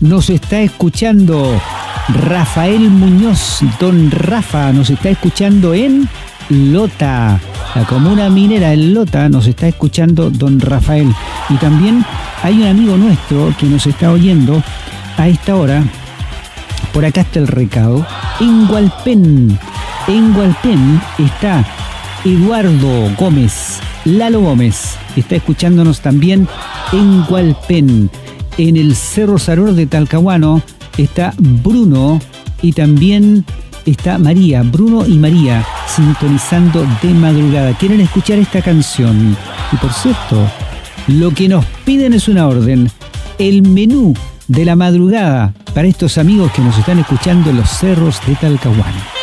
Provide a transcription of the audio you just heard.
nos está escuchando Rafael Muñoz. Don Rafa nos está escuchando en Lota, la comuna minera en Lota. Nos está escuchando don Rafael. Y también hay un amigo nuestro que nos está oyendo a esta hora. Por acá está el recado. En Hualpén está Eduardo Gómez, Lalo Gómez. Está escuchándonos también en Hualpén. En el Cerro Saror de Talcahuano está Bruno y también está María, Bruno y María, sintonizando de madrugada. Quieren escuchar esta canción. Y por cierto, lo que nos piden es una orden. El menú de la madrugada para estos amigos que nos están escuchando en los cerros de Talcahuano.